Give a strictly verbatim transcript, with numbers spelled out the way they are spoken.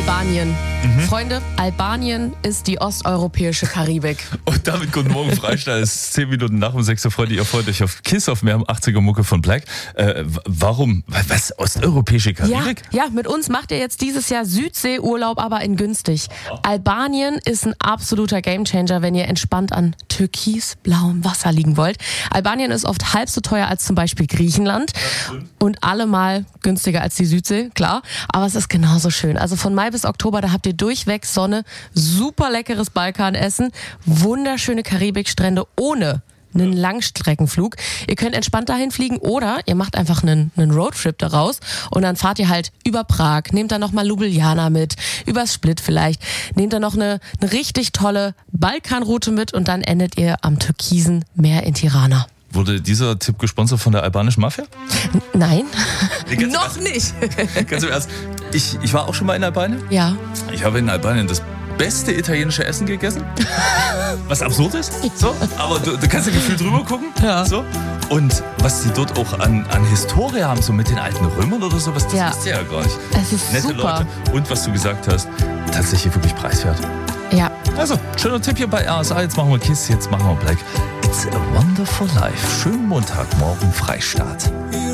Albanien. Mhm. Freunde, Albanien ist die osteuropäische Karibik. Und damit guten Morgen, Freistadt. Es ist zehn Minuten nach um sechs Uhr. Freunde, ihr freut euch auf Kiss auf mehr achtziger Mucke von Black. Äh, warum? Was? Osteuropäische Karibik? Ja, ja, mit uns macht ihr jetzt dieses Jahr Südseeurlaub, aber in günstig. Albanien ist ein absoluter Gamechanger, wenn ihr entspannt an türkisblauem Wasser liegen wollt. Albanien ist oft halb so teuer als zum Beispiel Griechenland und allemal günstiger als die Südsee, klar. Aber es ist genauso schön. Also von Mai bis Oktober, da habt ihr durchweg Sonne, super leckeres Balkanessen, wunderschöne Karibikstrände ohne einen Langstreckenflug. Ihr könnt entspannt dahin fliegen oder ihr macht einfach einen, einen Roadtrip daraus und dann fahrt ihr halt über Prag, nehmt dann nochmal Ljubljana mit, über Split vielleicht, nehmt dann noch eine, eine richtig tolle Balkanroute mit und dann endet ihr am türkisen Meer in Tirana. Wurde dieser Tipp gesponsert von der albanischen Mafia? N- Nein, Nee, ganz im noch Ernst. nicht. Ganz im Ernst. Ich, ich war auch schon mal in Albanien. Ja. Ich habe in Albanien das beste italienische Essen gegessen. Was absurd ist. So. Aber du, du kannst ja gefühlt drüber gucken. Ja. So. Und was die dort auch an, an Historie haben, so mit den alten Römern oder sowas, das Ja. wisst ihr ja gar nicht. Es ist Nette super. Leute. Und was du gesagt hast, tatsächlich wirklich preiswert. Ja. Also, schöner Tipp hier bei R S A. Jetzt machen wir Kiss, jetzt machen wir Black. It's a wonderful life. Schönen Montagmorgen, Freistaat.